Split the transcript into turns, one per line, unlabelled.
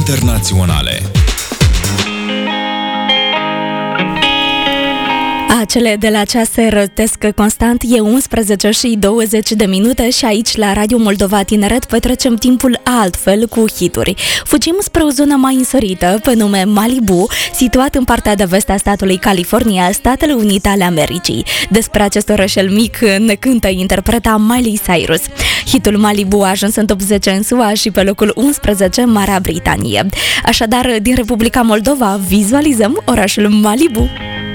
internaționale.
Cele de la ceas se rătesc constant, e 11 și 20 de minute și aici la Radio Moldova Tineret petrecem timpul altfel cu hituri. Fugim spre o zonă mai însorită, pe nume Malibu, situat în partea de vest a statului California, Statele Unite ale Americii. Despre acest orășel mic ne cântă interpreta Miley Cyrus. Hitul Malibu a ajuns în top 10 în SUA și pe locul 11 în Marea Britanie. Așadar, din Republica Moldova vizualizăm orașul Malibu.